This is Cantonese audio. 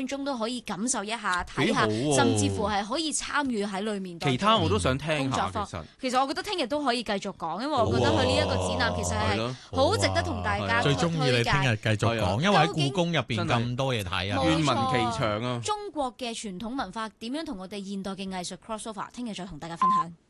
鐘都可以感受一下、睇下，甚至乎係可以參與喺裏面。 其他我都想聽下， 其實我覺得聽日都可以繼續講，因為我覺得佢呢一個展覽其實係好值得同大家最中意你聽日繼續講，因為喺故宮入邊咁多嘢睇啊， 願聞其詳啊！ 中國嘅傳統文化點樣同我哋現代嘅藝術 crossover，聽日再同大家分享。